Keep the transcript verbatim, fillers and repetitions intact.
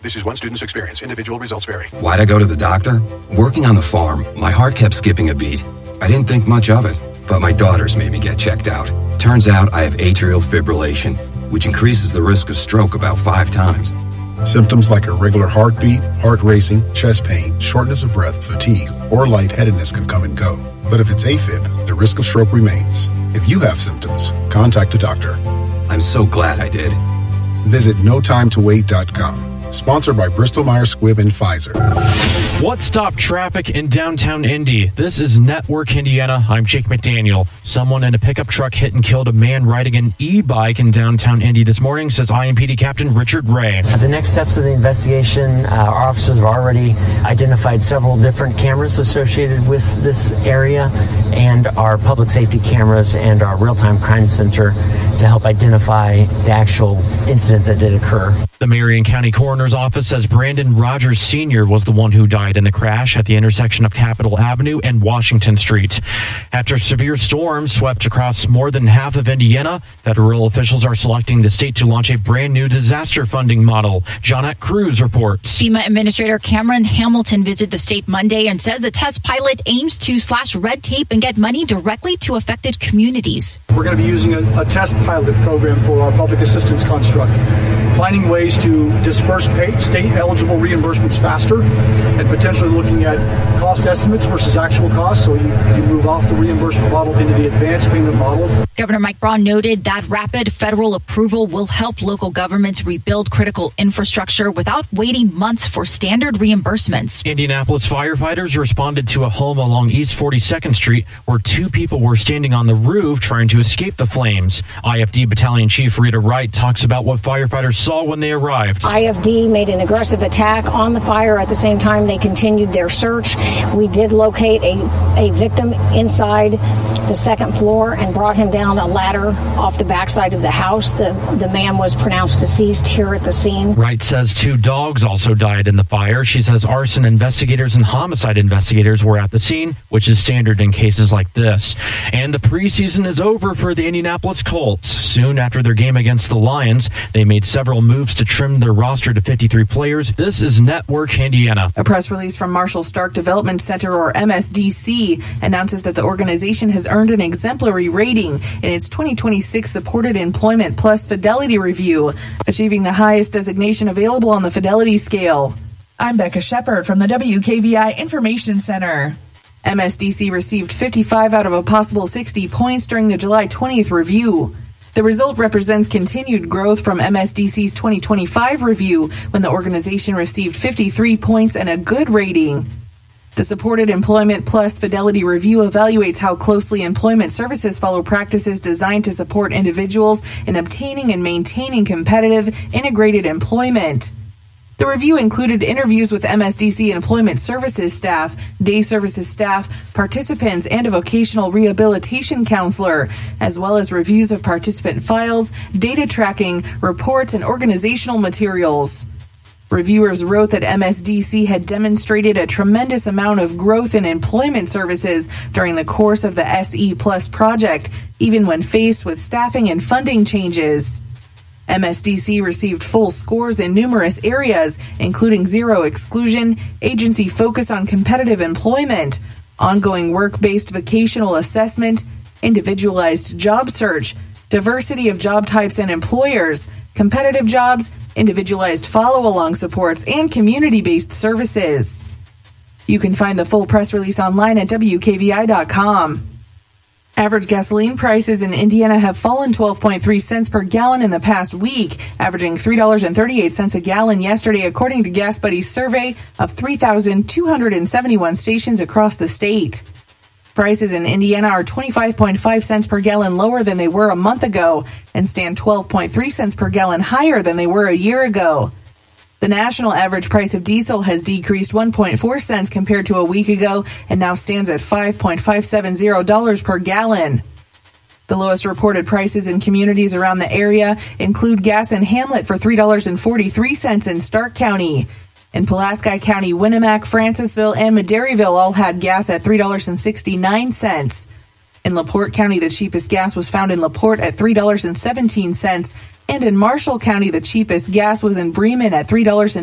This is one student's experience. Individual results vary. Why'd I go to the doctor? Working on the farm, my heart kept skipping a beat. I didn't think much of it, but my daughters made me get checked out. Turns out I have atrial fibrillation, which increases the risk of stroke about five times. Symptoms like irregular heartbeat, heart racing, chest pain, shortness of breath, fatigue, or lightheadedness can come and go. But if it's AFib, the risk of stroke remains. If you have symptoms, contact a doctor. I'm so glad I did. Visit no time to wait dot com. Sponsored by Bristol Myers Squibb and Pfizer. What stopped traffic in downtown Indy? This is Network Indiana. I'm Jake McDaniel. Someone in a pickup truck hit and killed a man riding an e-bike in downtown Indy this morning, says I M P D Captain Richard Ray. At the next steps of the investigation, uh, our officers have already identified several different cameras associated with this area and our public safety cameras and our real-time crime center to help identify the actual incident that did occur. The Marion County Coroner's Office says Brandon Rogers Senior was the one who died in the crash at the intersection of Capitol Avenue and Washington Street. After severe storms swept across more than half of Indiana, federal officials are selecting the state to launch a brand new disaster funding model. Johnette Cruz reports. FEMA Administrator Cameron Hamilton visited the state Monday and says the test pilot aims to slash red tape and get money directly to affected communities. We're going to be using a, a test pilot program for our public assistance construct, finding ways to disperse pay, state-eligible reimbursements faster and potentially looking at cost estimates versus actual costs, so you, you move off the reimbursement model into the advanced payment model. Governor Mike Braun noted that rapid federal approval will help local governments rebuild critical infrastructure without waiting months for standard reimbursements. Indianapolis firefighters responded to a home along East forty-second Street where two people were standing on the roof trying to escape the flames. I F D Battalion Chief Rita Wright talks about what firefighters saw when they arrived. I F D made an aggressive attack on the fire. At the same time, they continued their search. We did locate a, a victim inside the second floor and brought him down a ladder off the backside of the house. The, the man was pronounced deceased here at the scene. Wright says two dogs also died in the fire. She says arson investigators and homicide investigators were at the scene, which is standard in cases like this. And the preseason is over for the Indianapolis Colts. Soon after their game against the Lions, they made several moves to trim their roster to fifty-three players. This is Network Indiana. A press release from Marshall Stark Development Center, or M S D C, announces that the organization has earned an exemplary rating in its twenty twenty-six Supported Employment Plus Fidelity Review, achieving the highest designation available on the Fidelity scale. I'm Becca Shepard from the W K V I Information Center. M S D C received fifty-five out of a possible sixty points during the July twentieth review. The result represents continued growth from M S D C's twenty twenty-five review, when the organization received fifty-three points and a good rating. The Supported Employment Plus Fidelity Review evaluates how closely employment services follow practices designed to support individuals in obtaining and maintaining competitive, integrated employment. The review included interviews with M S D C employment services staff, day services staff, participants, and a vocational rehabilitation counselor, as well as reviews of participant files, data tracking, reports, and organizational materials. Reviewers wrote that M S D C had demonstrated a tremendous amount of growth in employment services during the course of the S E Plus project, even when faced with staffing and funding changes. M S D C received full scores in numerous areas, including zero exclusion, agency focus on competitive employment, ongoing work-based vocational assessment, individualized job search, diversity of job types and employers, competitive jobs, individualized follow-along supports, and community-based services. You can find the full press release online at W K V I dot com. Average gasoline prices in Indiana have fallen twelve point three cents per gallon in the past week, averaging three dollars and thirty-eight cents a gallon yesterday, according to Gas Buddy's survey of three thousand two hundred seventy-one stations across the state. Prices in Indiana are twenty-five point five cents per gallon lower than they were a month ago and stand twelve point three cents per gallon higher than they were a year ago. The national average price of diesel has decreased one point four cents compared to a week ago and now stands at five point five seven zero dollars per gallon. The lowest reported prices in communities around the area include gas in Hamlet for three dollars and forty-three cents in Stark County. In Pulaski County, Winnemac, Francisville, and Maderryville all had gas at three dollars and sixty-nine cents. In LaPorte County, the cheapest gas was found in LaPorte at three dollars and seventeen cents. And in Marshall County, the cheapest gas was in Bremen at three dollars and